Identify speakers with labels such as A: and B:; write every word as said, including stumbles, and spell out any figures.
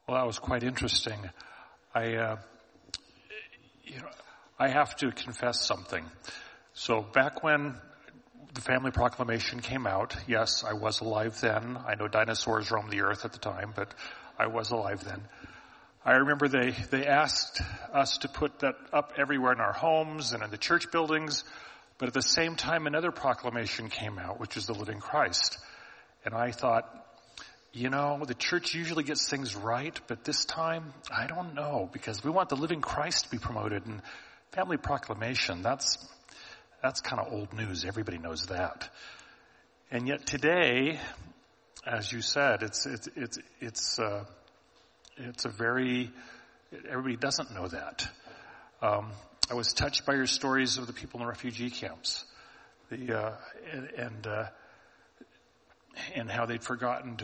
A: Well, that was quite interesting. I, uh, you know, I have to confess something. So back when the Family Proclamation came out, yes, I was alive then. I know dinosaurs roamed the earth at the time, but I was alive then. I remember they, they asked us to put that up everywhere in our homes and in the church buildings, but at the same time another proclamation came out, which is the Living Christ. And I thought, you know, the church usually gets things right, but this time, I don't know, because we want the living Christ to be promoted. And Family Proclamation, that's that's kind of old news. Everybody knows that. And yet today, as you said, it's it's it's it's uh, it's a very everybody doesn't know that. Um, I was touched by your stories of the people in the refugee camps, the uh, and and, uh, and how they'd forgotten to